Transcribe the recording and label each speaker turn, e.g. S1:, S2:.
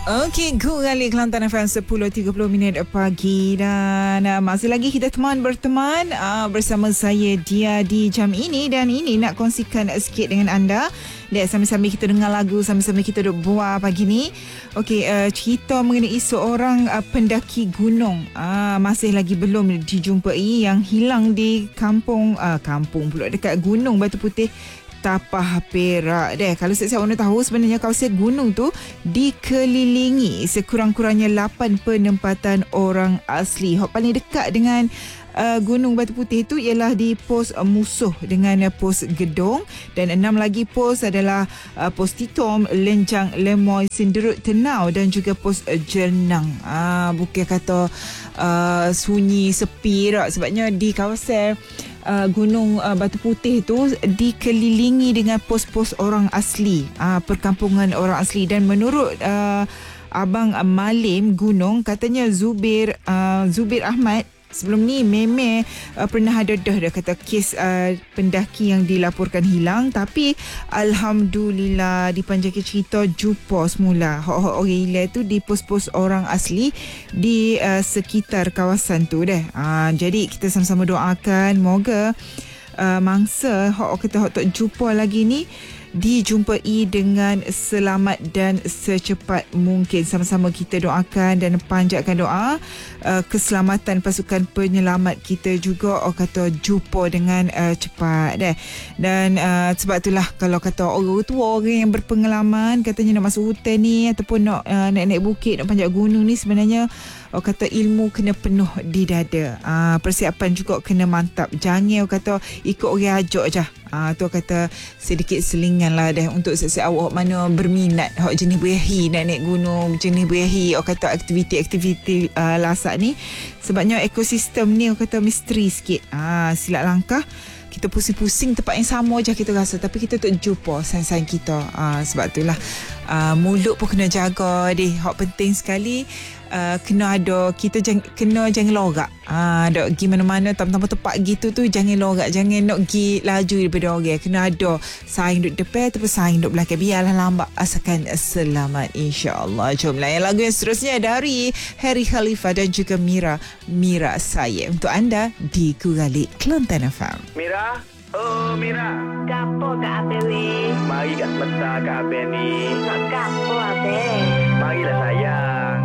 S1: Okey, Google Kelantan FM 10.30 pagi dan masih lagi kita berteman bersama saya Dia di jam ini, dan ini nak kongsikan sikit dengan anda. Lihat, sambil-sambil kita dengar lagu, sambil-sambil kita duduk buah pagi ni. Okey, cerita mengenai seorang pendaki gunung masih lagi belum dijumpai, yang hilang di kampung pula dekat Gunung Batu Putih, Tapah Perak deh. Kalau siap-siap anda tahu, sebenarnya kawasan gunung tu dikelilingi sekurang-kurangnya 8 penempatan orang asli. Hak paling dekat dengan Gunung Batu Putih tu ialah di pos Musuh dengan pos Gedong, dan 6 lagi pos adalah pos Titom, Lenjang, Lemoy, Sinderut, Tenau dan juga pos Jernang. Bukan kata sunyi sepi tak, sebabnya di kawasan Gunung Batu Putih tu dikelilingi dengan pos-pos orang asli, perkampungan orang asli. Dan menurut Abang Malim Gunung, katanya Zubir Ahmad, sebelum ni memang pernah ada dah kata kes pendaki yang dilaporkan hilang, tapi alhamdulillah dipanjangkan cerita jumpa semula hok-hok orang hilang tu di pos-pos orang asli di sekitar kawasan tu deh. Jadi kita sama-sama doakan moga mangsa hok kita tak jumpa lagi ni dijumpai dengan selamat dan secepat mungkin. Sama-sama kita doakan dan panjatkan doa keselamatan pasukan penyelamat kita juga, kata jumpa dengan cepat deh. Dan sebab itulah kalau kata orang tua, orang yang berpengalaman, katanya nak masuk hutan ni ataupun nak naik bukit, nak panjat gunung ni, sebenarnya kata ilmu kena penuh di dada. Persiapan juga kena mantap. Jangan kata ikut orang ajak je. Tu kata sedikit selingan lah dah untuk sesiap awak mana berminat hak jenis berahi, naik gunung, jenis berahi, kata aktiviti-aktiviti lasak ni. Sebabnya ekosistem ni kata misteri sikit. Silap langkah kita pusing-pusing tempat yang sama je kita rasa, tapi kita tak jumpa sayang-sayang kita. Sebab itulah mulut pun kena jaga deh. Hak penting sekali. Kena ada, kita jangan lorak. Dok pergi mana-mana tempat gitu tu jangan lorak, jangan nak pergi laju daripada orang. Kena ada saing duduk depan ataupun saing duduk belakang, biarlah lambat asalkan selamat, insya-Allah. Jom layan lagu yang seterusnya dari Harry Khalifah dan juga Mira saya untuk anda di Google Kelantan FM.
S2: Mira, oh Mira,
S3: Gapo Kak Abel weh?
S2: mari kat sebentar Kak Abel ni.
S3: Nak gapo Abel?
S2: Marilah sayang.